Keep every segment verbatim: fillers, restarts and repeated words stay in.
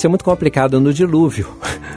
ser muito complicada no dilúvio.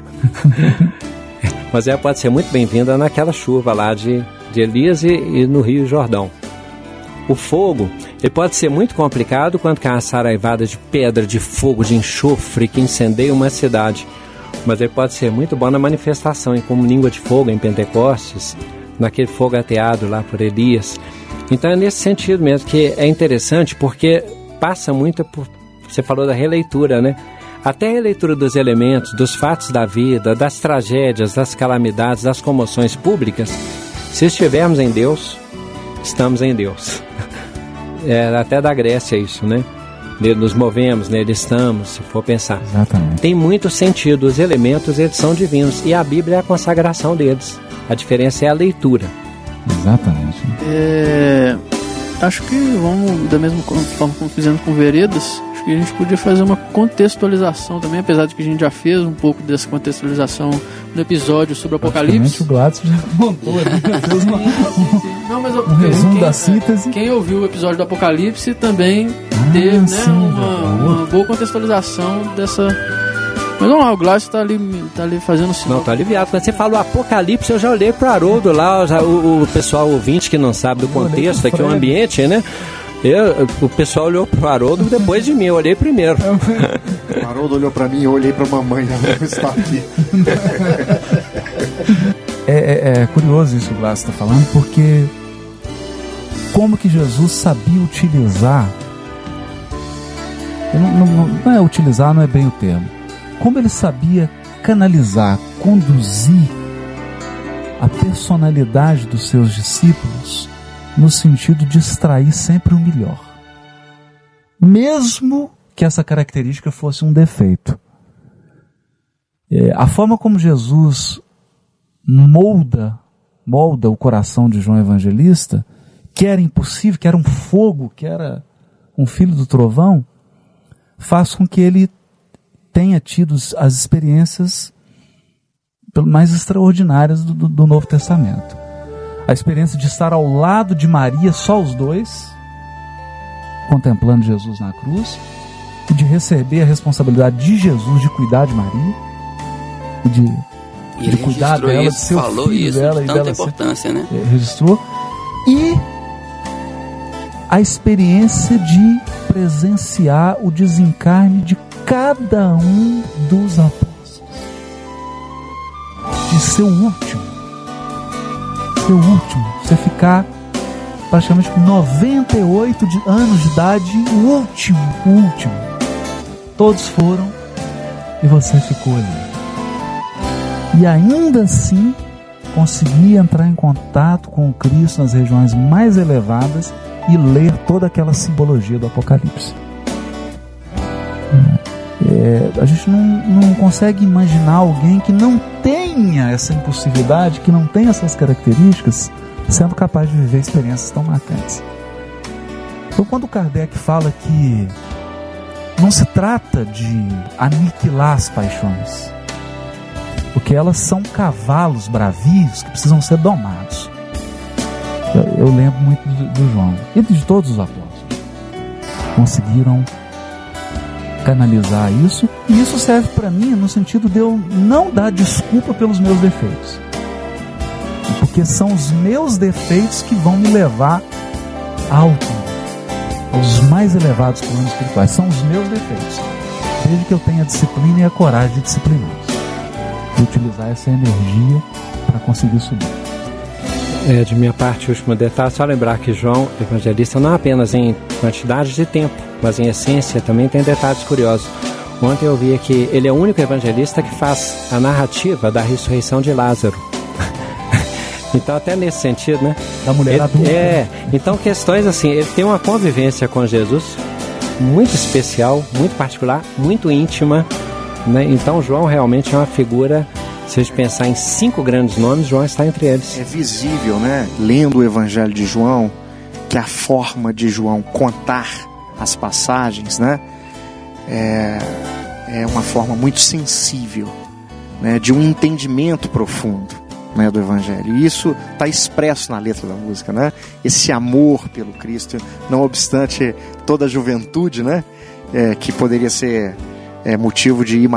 Mas ela pode ser muito bem-vinda naquela chuva lá de, de Elias e, e no Rio Jordão. O fogo, ele pode ser muito complicado quando cai uma saraivada de pedra, de fogo, de enxofre que incendeia uma cidade. Mas ele pode ser muito bom na manifestação, em como língua de fogo em Pentecostes, naquele fogo ateado lá por Elias. Então é nesse sentido mesmo que é interessante, porque passa muito por... Você falou da releitura, né? Até a releitura dos elementos, dos fatos da vida, das tragédias, das calamidades, das comoções públicas. Se estivermos em Deus, estamos em Deus. É até da Grécia isso, né? Nele nos movemos, nele estamos, se for pensar. Exatamente. Tem muito sentido, os elementos eles são divinos e a Bíblia é a consagração deles. A diferença é a leitura. Exatamente. É, acho que vamos, da mesma forma como fizemos com Veredas, acho que a gente podia fazer uma contextualização também, apesar de que a gente já fez um pouco dessa contextualização no episódio sobre o Apocalipse. O Gladson já montou ali, já fez uma, Não, mas eu, um resumo quem, da síntese. Quem ouviu o episódio do Apocalipse também ah, teve, né, sim, uma, uma boa contextualização dessa... Mas vamos lá, o Gladson tá ali, tá ali fazendo sinal. Não, tô aliviado. Quando você falou Apocalipse, eu já olhei pro Haroldo lá, já, o, o pessoal ouvinte que não sabe do contexto aqui, o ambiente, né? Eu, o pessoal olhou pro Haroldo depois de mim, eu olhei primeiro. O Haroldo olhou pra mim e eu olhei pra mamãe, ela não está aqui. É, é, é curioso isso que o Gladson está falando, porque como que Jesus sabia utilizar, não, não, não é utilizar, não é bem o termo, como ele sabia canalizar, conduzir a personalidade dos seus discípulos no sentido de extrair sempre o melhor, mesmo que essa característica fosse um defeito. É, a forma como Jesus molda, molda o coração de João Evangelista, que era impossível, que era um fogo, que era um filho do trovão, faz com que ele tenha tido as experiências mais extraordinárias do, do, do Novo Testamento. A experiência de estar ao lado de Maria, só os dois, contemplando Jesus na cruz, e de receber a responsabilidade de Jesus de cuidar de Maria, e de, e de cuidar dela, isso, de ser falou o filho isso, dela, de e tanta dela importância, ser, né? É, registrou. E a experiência de presenciar o desencarne de cada um dos apóstolos, de ser o último, ser o último, você ficar praticamente com noventa e oito de, anos de idade, o último, o último. Todos foram e você ficou ali. E ainda assim conseguir entrar em contato com o Cristo nas regiões mais elevadas e ler toda aquela simbologia do Apocalipse. É, a gente não, não consegue imaginar alguém que não tenha essa impossibilidade, que não tenha essas características, sendo capaz de viver experiências tão marcantes. Então, quando Kardec fala que não se trata de aniquilar as paixões, porque elas são cavalos bravios que precisam ser domados. Eu, eu lembro muito do, do João e de todos os apóstolos. Conseguiram canalizar isso, e isso serve para mim no sentido de eu não dar desculpa pelos meus defeitos, porque são os meus defeitos que vão me levar alto, aos mais elevados planos espirituais. São os meus defeitos, desde que eu tenha a disciplina e a coragem de discipliná-los, de utilizar essa energia para conseguir subir. É, de minha parte, o último detalhe, só lembrar que João Evangelista não apenas em quantidade de tempo, mas em essência também tem detalhes curiosos. Ontem eu vi que ele é o único evangelista que faz a narrativa da ressurreição de Lázaro. Então, até nesse sentido, né? Da mulher ele, adulta. É, então questões assim, ele tem uma convivência com Jesus muito especial, muito particular, muito íntima, né? Então João realmente é uma figura, se a gente pensar em cinco grandes nomes, João está entre eles. É visível, né? Lendo o Evangelho de João, que a forma de João contar as passagens, né? É, é uma forma muito sensível, né? De um entendimento profundo, né? Do Evangelho. E isso está expresso na letra da música, né? Esse amor pelo Cristo, não obstante toda a juventude, né? É, que poderia ser é, motivo de